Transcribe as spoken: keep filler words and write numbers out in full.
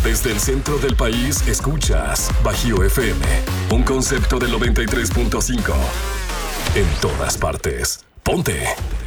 Desde el centro del país, escuchas Bajío F M, un concepto del noventa y tres punto cinco. En todas partes. Ponte